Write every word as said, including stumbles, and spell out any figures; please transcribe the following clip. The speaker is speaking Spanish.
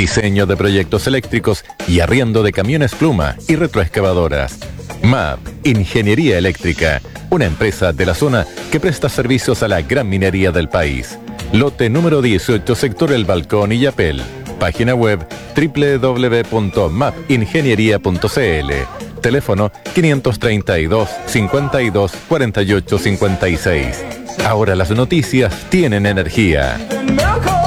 diseño de proyectos eléctricos y arriendo de camiones pluma y retroexcavadoras. M A P, Ingeniería Eléctrica, una empresa de la zona que presta servicios a la gran minería del país. Lote número dieciocho, sector El Balcón y Yapel. Página web doble u doble u doble u punto map ingeniería punto c l. Teléfono quinientos treinta y dos, cincuenta y dos, cuarenta y ocho, cincuenta y seis. Ahora las noticias tienen energía.